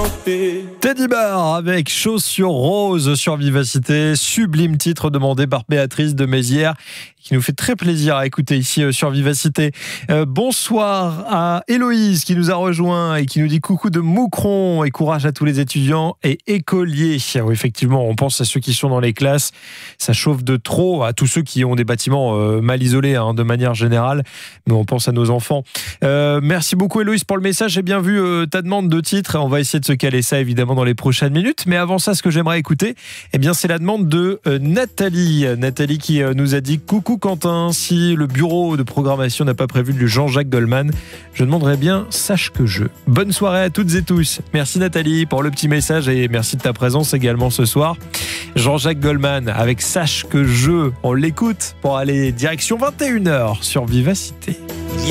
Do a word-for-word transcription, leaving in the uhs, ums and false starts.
Teddy Bear avec Chaussures Roses sur Vivacité, sublime titre demandé par Béatrice de Mézières qui nous fait très plaisir à écouter ici sur Vivacité. Euh, bonsoir à Héloïse qui nous a rejoint et qui nous dit coucou de Moucron et courage à tous les étudiants et écoliers. Oui, effectivement, on pense à ceux qui sont dans les classes, ça chauffe de trop, à tous ceux qui ont des bâtiments euh, mal isolés hein, de manière générale, mais on pense à nos enfants. Euh, merci beaucoup Héloïse pour le message, j'ai bien vu euh, ta demande de titre, on va essayer de se caler ça évidemment dans les prochaines minutes, mais avant ça, ce que j'aimerais écouter, eh bien, c'est la demande de euh, Nathalie. Nathalie qui euh, nous a dit coucou Quentin, si le bureau de programmation n'a pas prévu du Jean-Jacques Goldman, je demanderais bien sache que je. Bonne soirée à toutes et tous. Merci Nathalie pour le petit message et merci de ta présence également ce soir. Jean-Jacques Goldman avec sache que je, on l'écoute pour aller direction vingt et une heures sur Vivacité.